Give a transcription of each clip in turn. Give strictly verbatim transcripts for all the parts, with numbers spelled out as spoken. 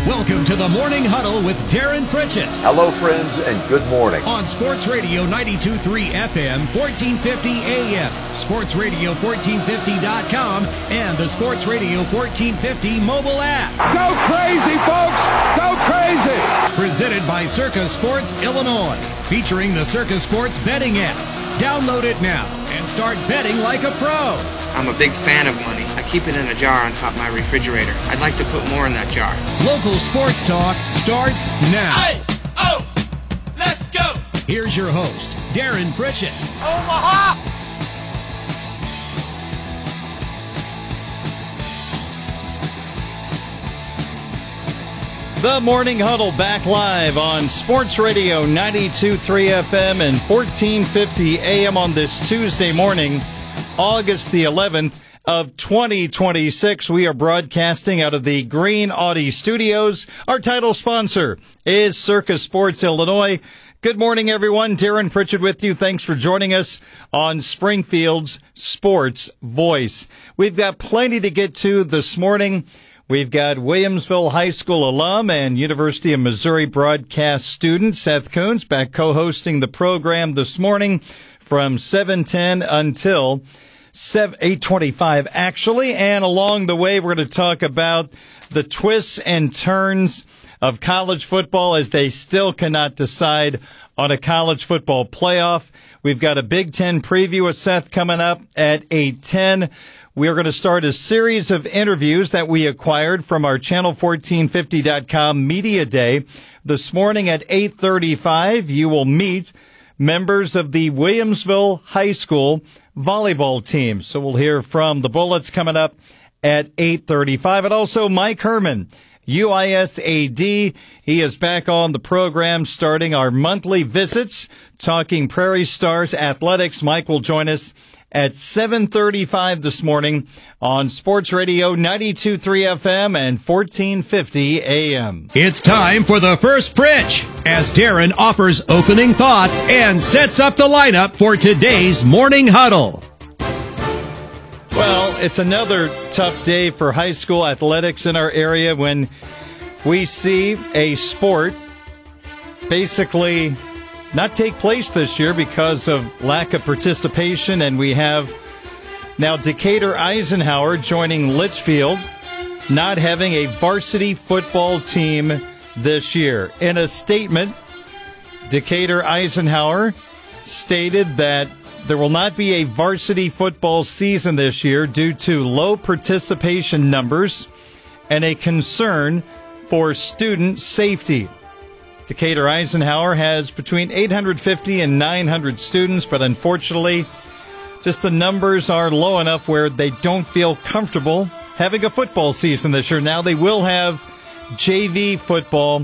Welcome to the Morning Huddle with Darren Pritchett. Hello, friends, and good morning. On Sports Radio ninety-two point three F M, fourteen fifty A M, Sports Radio fourteen fifty dot com, and the Sports Radio fourteen fifty mobile app. Go crazy, folks! Go crazy! Presented by Circa Sports Illinois, featuring the Circa Sports betting app. Download it now and start betting like a pro. I'm a big fan of money. I keep it in a jar on top of my refrigerator. I'd like to put more in that jar. Local sports talk starts now. Hey, oh, let's go. Here's your host, Darren Pritchett. Omaha! The Morning Huddle back live on Sports Radio ninety-two point three F M and fourteen fifty A M on this Tuesday morning, August the eleventh of twenty twenty-six. We are broadcasting out of the Green Audi Studios. Our title sponsor is Circa Sports Illinois. Good morning, everyone. Darren Pritchett with you. Thanks for joining us on Springfield's Sports Voice. We've got plenty to get to this morning. We've got Williamsville High School alum and University of Missouri broadcast student Seth Coons back co-hosting the program this morning from seven ten until eight twenty-five, actually. And along the way, we're going to talk about the twists and turns of college football as they still cannot decide on a college football playoff. We've got a Big Ten preview with Seth coming up at eight ten. We are going to start a series of interviews that we acquired from our channel fourteen fifty dot com Media Day. This morning at eight thirty-five, you will meet members of the Williamsville High School volleyball team. So we'll hear from the Bullets coming up at eight thirty-five. And also Mike Herman, U I S A D. He is back on the program starting our monthly visits, talking Prairie Stars athletics. Mike will join us at seven thirty-five this morning on Sports Radio ninety-two point three F M and fourteen fifty A M. It's time for the first pitch as Darren offers opening thoughts and sets up the lineup for today's Morning Huddle. Well, it's another tough day for high school athletics in our area when we see a sport basically not take place this year because of lack of participation, and we have now Decatur Eisenhower joining Litchfield, not having a varsity football team this year. In a statement, Decatur Eisenhower stated that there will not be a varsity football season this year due to low participation numbers and a concern for student safety. Decatur Eisenhower has between eight hundred fifty and nine hundred students, but unfortunately, just the numbers are low enough where they don't feel comfortable having a football season this year. Now they will have J V football,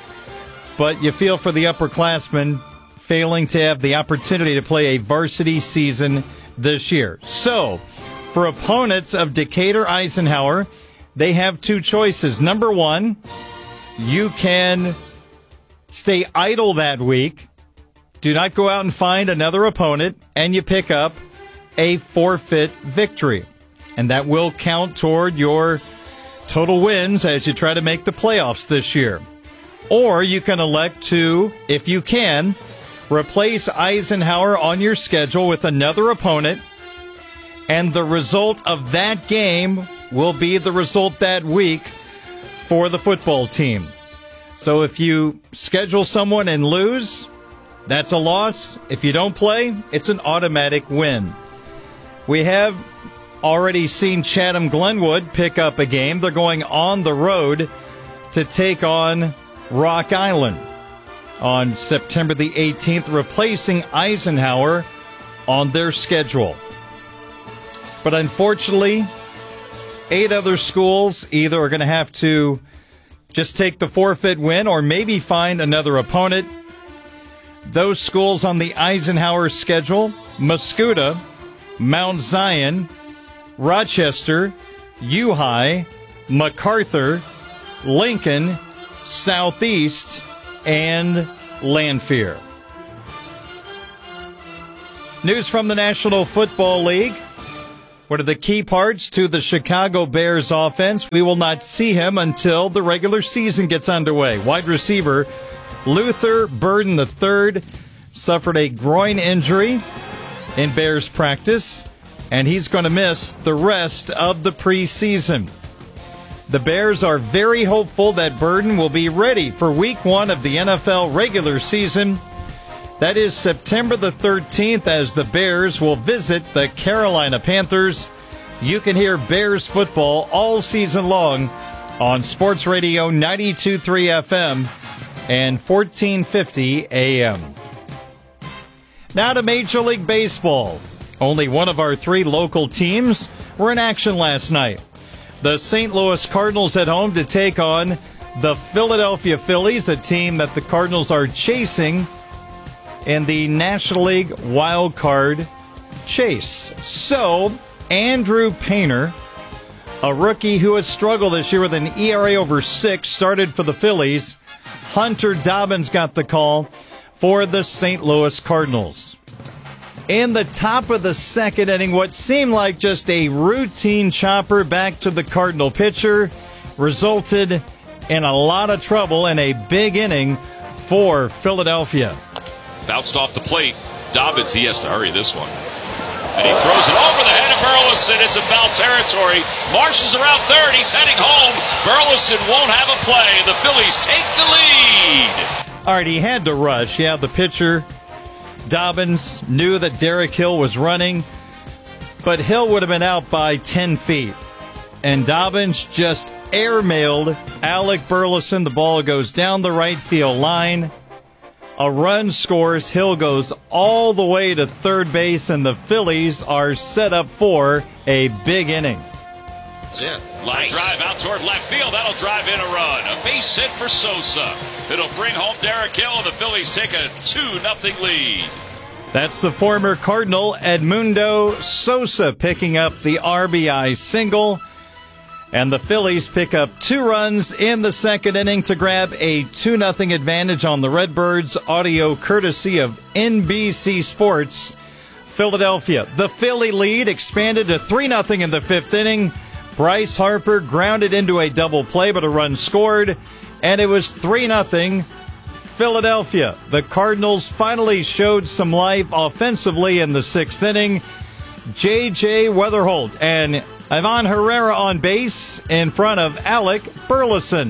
but you feel for the upperclassmen failing to have the opportunity to play a varsity season this year. So, for opponents of Decatur Eisenhower, they have two choices. Number one, you can stay idle that week, do not go out and find another opponent, and you pick up a forfeit victory. And that will count toward your total wins as you try to make the playoffs this year. Or you can elect to, if you can, replace Eisenhower on your schedule with another opponent, and the result of that game will be the result that week for the football team. So if you schedule someone and lose, that's a loss. If you don't play, it's an automatic win. We have already seen Chatham Glenwood pick up a game. They're going on the road to take on Rock Island on September the eighteenth, replacing Eisenhower on their schedule. But unfortunately, eight other schools either are going to have to just take the forfeit win or maybe find another opponent. Those schools on the Eisenhower schedule: Muscuda, Mount Zion, Rochester, U-High, MacArthur, Lincoln, Southeast, and Lanphier. News from the National Football League. One of the key parts to the Chicago Bears offense. We will not see him until the regular season gets underway. Wide receiver Luther Burden the third suffered a groin injury in Bears practice, and he's going to miss the rest of the preseason. The Bears are very hopeful that Burden will be ready for week one of the N F L regular season. That is September the thirteenth, as the Bears will visit the Carolina Panthers. You can hear Bears football all season long on Sports Radio ninety-two point three F M and fourteen fifty A M. Now to Major League Baseball. Only one of our three local teams were in action last night. The Saint Louis Cardinals at home to take on the Philadelphia Phillies, a team that the Cardinals are chasing in the National League wild card chase. So, Andrew Painter, a rookie who has struggled this year with an E R A over six, started for the Phillies. Hunter Dobbins got the call for the Saint Louis Cardinals. In the top of the second inning, what seemed like just a routine chopper back to the Cardinal pitcher resulted in a lot of trouble in a big inning for Philadelphia. Bounced off the plate. Dobbins, he has to hurry this one. And he throws it over the head of Burleson. It's in foul territory. Marsh is around third. He's heading home. Burleson won't have a play. The Phillies take the lead. All right, he had to rush. Yeah, the pitcher, Dobbins, knew that Derek Hill was running, but Hill would have been out by ten feet. And Dobbins just airmailed Alec Burleson. The ball goes down the right field line. A run scores. Hill goes all the way to third base, and the Phillies are set up for a big inning. Yeah, line drive out toward left field. That'll drive in a run. A base hit for Sosa. It'll bring home Derek Hill, and the Phillies take a two nothing lead. That's the former Cardinal Edmundo Sosa picking up the R B I single. And the Phillies pick up two runs in the second inning to grab a two nothing advantage on the Redbirds. Audio courtesy of N B C Sports Philadelphia. The Philly lead expanded to three nothing in the fifth inning. Bryce Harper grounded into a double play, but a run scored, and it was three nothing Philadelphia. The Cardinals finally showed some life offensively in the sixth inning. J J Weatherholt and Ivan Herrera on base in front of Alec Burleson.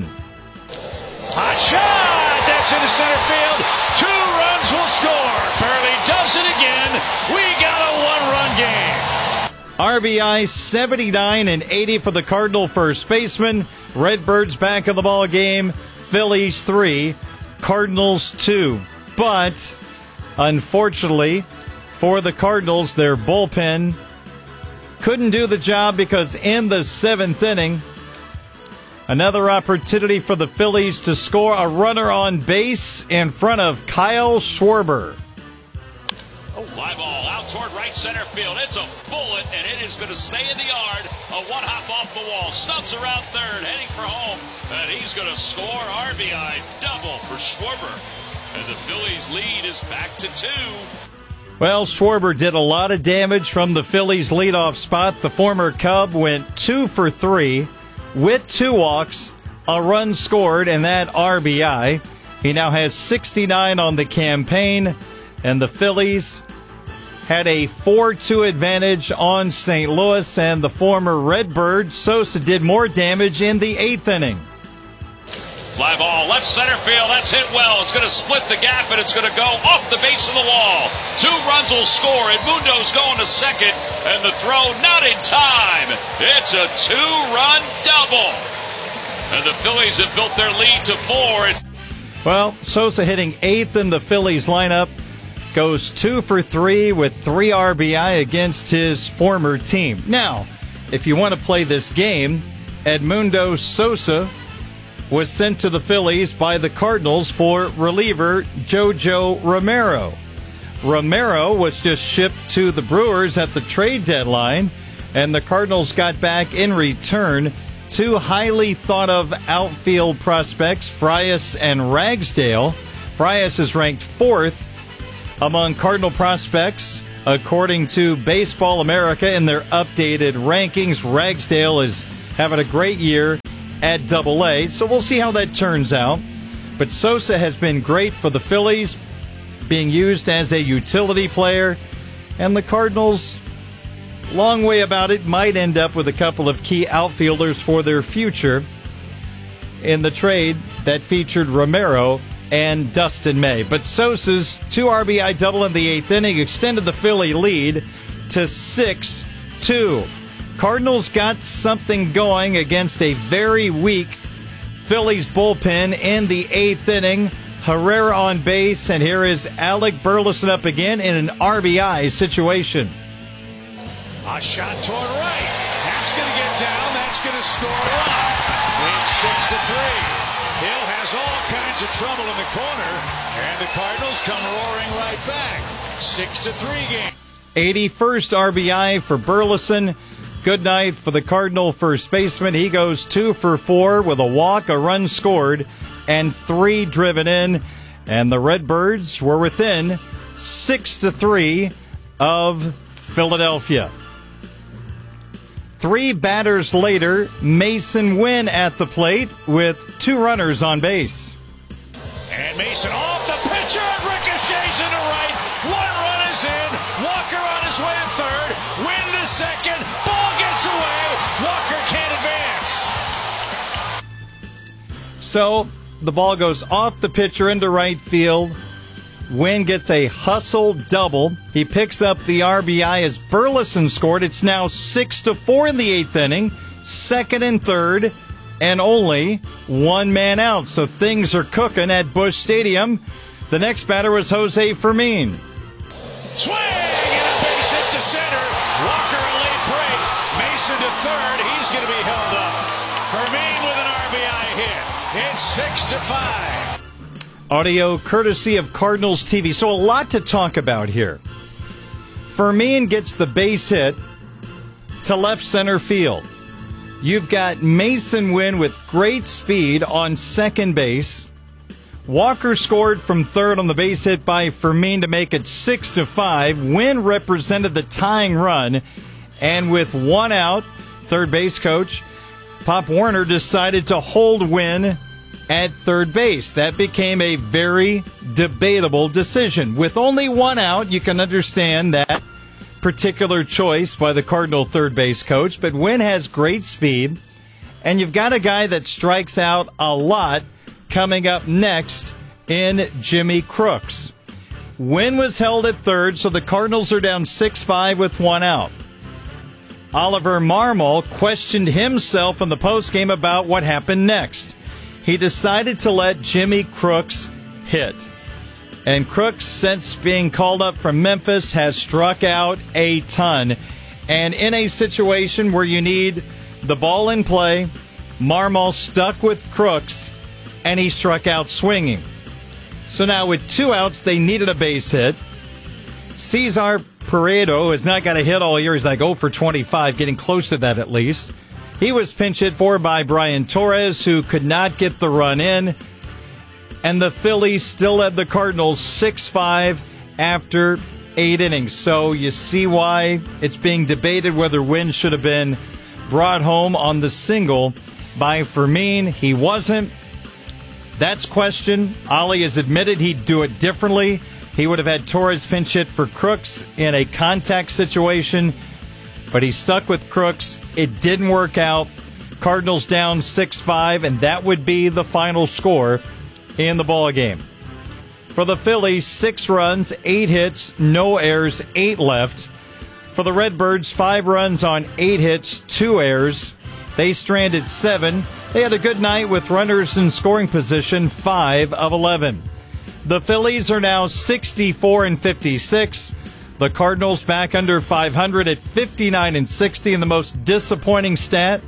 Hot shot! That's into center field. Two runs will score. Burley does it again. We got a one-run game. R B I seventy-nine and eighty for the Cardinal first baseman. Redbirds back in the ball game. Phillies three, Cardinals two. But unfortunately for the Cardinals, their bullpen couldn't do the job, because in the seventh inning, another opportunity for the Phillies to score a runner on base in front of Kyle Schwarber. Oh, fly ball out toward right center field. It's a bullet, and it is going to stay in the yard. A one hop off the wall. Stubbs around third, heading for home. And he's going to score. R B I double for Schwarber. And the Phillies lead is back to two. Well, Schwarber did a lot of damage from the Phillies' leadoff spot. The former Cub went two for three with two walks, a run scored, and that R B I. He now has sixty-nine on the campaign, and the Phillies had a four two advantage on Saint Louis, and the former Redbird Sosa did more damage in the eighth inning. Fly ball, left center field. That's hit well. It's going to split the gap, and it's going to go off the base of the wall. Two runs will score. Edmundo's going to second, and the throw not in time. It's a two-run double. And the Phillies have built their lead to four. Well, Sosa hitting eighth in the Phillies lineup goes two for three with three R B I against his former team. Now, if you want to play this game, Edmundo Sosa was sent to the Phillies by the Cardinals for reliever Jojo Romero. Romero was just shipped to the Brewers at the trade deadline, and the Cardinals got back in return two highly thought of outfield prospects, Frias and Ragsdale. Frias is ranked fourth among Cardinal prospects According to Baseball America in their updated rankings, Ragsdale is having a great year at Double A, so we'll see how that turns out. But Sosa has been great for the Phillies, being used as a utility player, and the Cardinals, long way about it, might end up with a couple of key outfielders for their future in the trade that featured Romero and Dustin May. But Sosa's two R B I double in the eighth inning extended the Philly lead to six two. Cardinals got something going against a very weak Phillies bullpen in the eighth inning. Herrera on base, and here is Alec Burleson up again in an R B I situation. A shot toward right. That's going to get down. That's going to score a run. Lead six to three. Hill has all kinds of trouble in the corner, and the Cardinals come roaring right back. Six to three game. eighty-first R B I for Burleson. Good night for the Cardinal first baseman. He goes two for four with a walk, a run scored, and three driven in. And the Redbirds were within six to three of Philadelphia. Three batters later, Mason Wynn at the plate with two runners on base. And Mason off the pitcher and ricochets into right. One run is in. Walker on his way to third. Wynn to second. Ball gets away. Walker can't advance. So the ball goes off the pitcher into right field. Wynn gets a hustle double. He picks up the R B I as Burleson scored. It's now six to four in the eighth inning. Second and third, and only one man out. So things are cooking at Busch Stadium. The next batter was Jose Fermin. Swing and a base hit to center. Walker a late break. Mason to third. He's going to be held up. Fermin with an R B I hit. It's six to five. Audio courtesy of Cardinals T V. So a lot to talk about here. Fermin gets the base hit to left center field. You've got Mason Wynn with great speed on second base. Walker scored from third on the base hit by Fermin to make it six to five. Wynn represented the tying run. And with one out, third base coach Pop Warner decided to hold Wynn at third base. That became a very debatable decision. With only one out, you can understand that particular choice by the Cardinal third base coach, but Wynn has great speed, and you've got a guy that strikes out a lot coming up next in Jimmy Crooks. Wynn was held at third, so the Cardinals are down six five with one out. Oliver Marmol questioned himself in the postgame about what happened next. He decided to let Jimmy Crooks hit. And Crooks, since being called up from Memphis, has struck out a ton. And in a situation where you need the ball in play, Marmol stuck with Crooks, and he struck out swinging. So now with two outs, they needed a base hit. Cesar Paredo has not got a hit all year. He's like oh for twenty-five, getting close to that at least. He was pinch hit for by Brian Torres, who could not get the run in. And the Phillies still led the Cardinals six five after eight innings. So you see why it's being debated whether Wynn should have been brought home on the single by Fermin. He wasn't. That's questioned. Ollie has admitted he'd do it differently. He would have had Torres pinch hit for Crooks in a contact situation, but he stuck with Crooks. It didn't work out. Cardinals down six five, and that would be the final score in the ballgame. For the Phillies, six runs, eight hits, no errors, eight left. For the Redbirds, five runs on eight hits, two errors. They stranded seven. They had a good night with runners in scoring position, five of eleven. The Phillies are now sixty-four and fifty-six. The Cardinals back under five hundred at fifty-nine and sixty. And the most disappointing stat,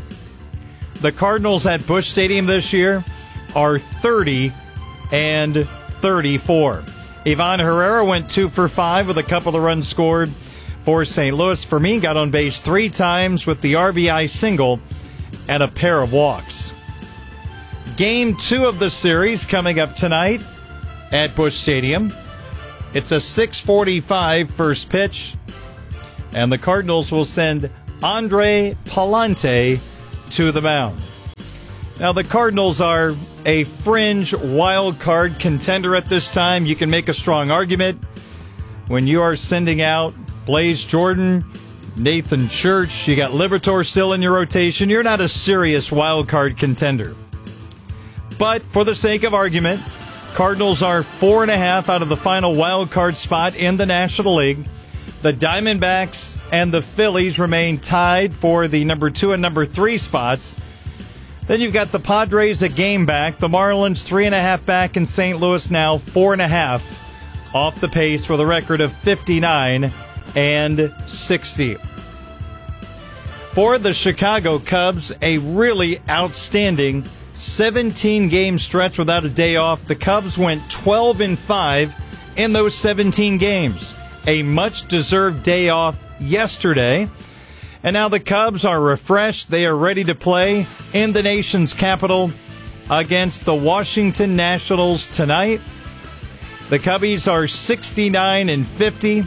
the Cardinals at Busch Stadium this year are thirty and thirty-four. Ivan Herrera went two for five with a couple of runs scored for Saint Louis. Fermin got on base three times with the R B I single and a pair of walks. Game two of the series coming up tonight at Busch Stadium. It's a six forty-five first pitch, and the Cardinals will send Andre Pallante to the mound. Now, the Cardinals are a fringe wild card contender at this time. You can make a strong argument when you are sending out Blaze Jordan, Nathan Church, you got Liberatore still in your rotation. You're not a serious wild card contender. But for the sake of argument, Cardinals are four and a half out of the final wild card spot in the National League. The Diamondbacks and the Phillies remain tied for the number two and number three spots. Then you've got the Padres a game back, the Marlins three and a half back, and Saint Louis now four and a half off the pace with a record of fifty-nine and sixty. For the Chicago Cubs, a really outstanding seventeen-game stretch without a day off. The Cubs went twelve and five in those seventeen games. A much-deserved day off yesterday. And now the Cubs are refreshed. They are ready to play in the nation's capital against the Washington Nationals tonight. The Cubbies are sixty-nine and fifty.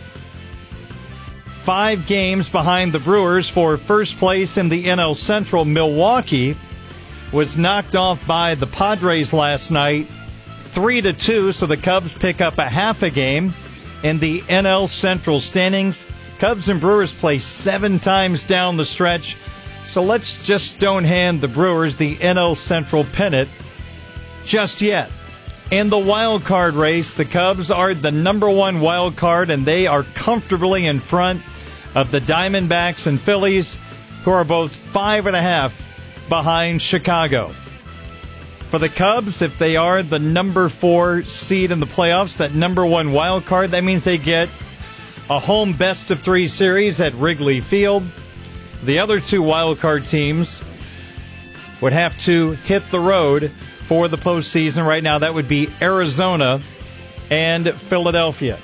Five games behind the Brewers for first place in the N L Central. Milwaukee was knocked off by the Padres last night, three to two, so the Cubs pick up a half a game in the N L Central standings. Cubs and Brewers play seven times down the stretch, so let's just don't hand the Brewers the N L Central pennant just yet. In the wild card race, the Cubs are the number one wild card, and they are comfortably in front of the Diamondbacks and Phillies, who are both five and a half behind Chicago. For the Cubs, if they are the number four seed in the playoffs, that number one wild card, that means they get a home best of three series at Wrigley Field. The other two wild card teams would have to hit the road for the postseason. Right now, that would be Arizona and Philadelphia.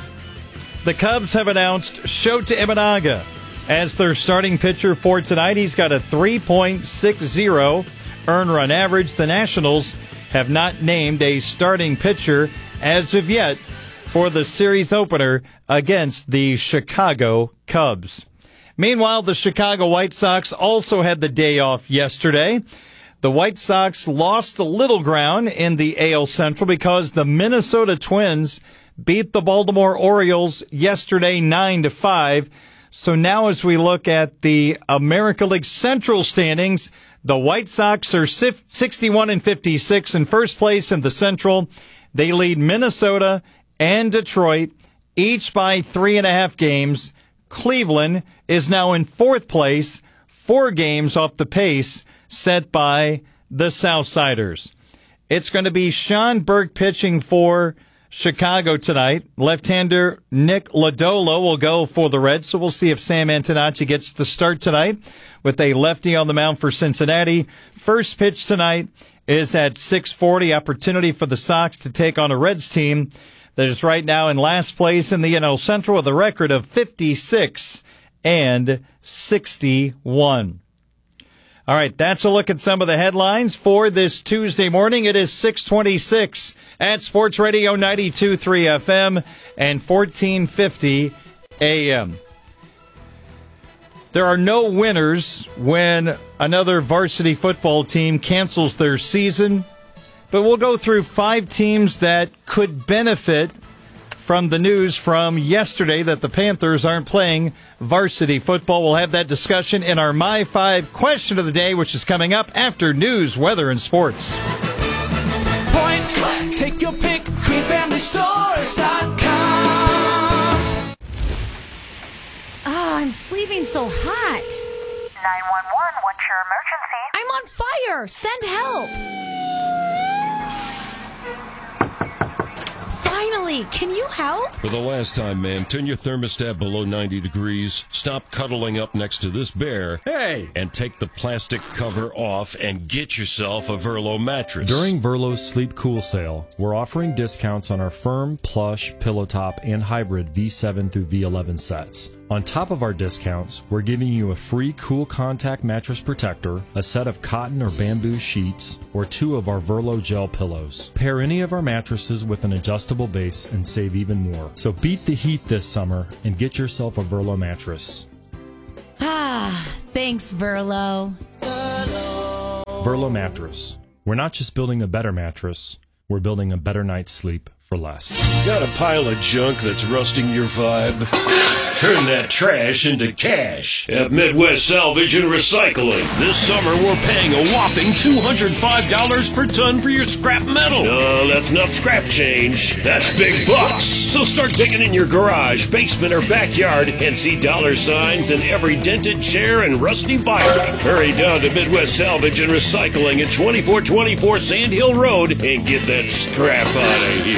The Cubs have announced Shota Imanaga as their starting pitcher for tonight. He's got a three point six oh earned run average. The Nationals have not named a starting pitcher as of yet for the series opener against the Chicago Cubs. Meanwhile, the Chicago White Sox also had the day off yesterday. The White Sox lost a little ground in the A L Central because the Minnesota Twins beat the Baltimore Orioles yesterday nine to five. So now as we look at the American League Central standings, the White Sox are sixty-one and fifty-six in first place in the Central. They lead Minnesota and Detroit, each by three and a half games. Cleveland is now in fourth place, four games off the pace set by the Southsiders. It's going to be Sean Burke pitching for Chicago tonight. Left-hander Nick Lodolo will go for the Reds, so we'll see if Sam Antonacci gets the start tonight with a lefty on the mound for Cincinnati. First pitch tonight is at six forty, opportunity for the Sox to take on a Reds team that is right now in last place in the N L Central with a record of fifty-six and sixty-one. All right, that's a look at some of the headlines for this Tuesday morning. It is six twenty-six at Sports Radio ninety-two point three F M and fourteen fifty A M. There are no winners when another varsity football team cancels their season, but we'll go through five teams that could benefit from the news from yesterday that the Panthers aren't playing varsity football. We'll have that discussion in our My Five question of the day, which is coming up after news, weather, and sports. Point, take your pick, green family stores dot com. Ah, I'm sleeping so hot. nine one one, what's your emergency? I'm on fire. Send help. Finally, can you help? For the last time, ma'am, turn your thermostat below ninety degrees, stop cuddling up next to this bear, hey, and take the plastic cover off and get yourself a Verlo mattress. During Verlo's Sleep Cool sale, we're offering discounts on our firm, plush, pillow top, and hybrid V seven through V eleven sets. On top of our discounts, we're giving you a free Cool Contact mattress protector, a set of cotton or bamboo sheets, or two of our Verlo gel pillows. Pair any of our mattresses with an adjustable base and save even more. So beat the heat this summer and get yourself a Verlo mattress. Ah, thanks, Verlo. Verlo mattress. We're not just building a better mattress, we're building a better night's sleep for less. Got a pile of junk that's rusting your vibe? Turn that trash into cash at Midwest Salvage and Recycling. This summer, we're paying a whopping two hundred five dollars per ton for your scrap metal. No, that's not scrap change. That's big bucks. So start digging in your garage, basement, or backyard and see dollar signs in every dented chair and rusty bike. Hurry down to Midwest Salvage and Recycling at twenty-four twenty-four Sand Hill Road and get that scrap out of here.